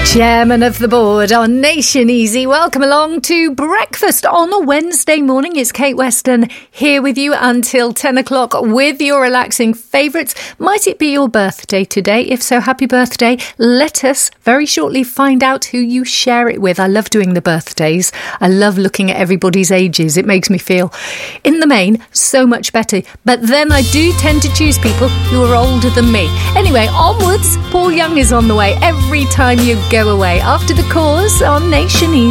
Chairman of the board on Nation Easy. Welcome along to breakfast on a Wednesday morning. It's Kate Weston here with you until 10 o'clock with your relaxing favourites. Might it be your birthday today? If so, happy birthday. Let us very shortly find out who you share it with. I love doing the birthdays. I love looking at everybody's ages. It makes me feel, in the main, so much better. But then I do tend to choose people who are older than me. Anyway, onwards. Paul Young is on the way every time you go away after the cause on Nation Easy.